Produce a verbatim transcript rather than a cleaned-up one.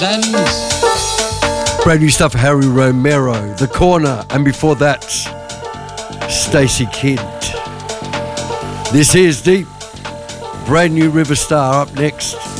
Brand new stuff, Harry Romero, The Corner, and before that, Stacey Kidd. This is Deep. Brand new River Star up next.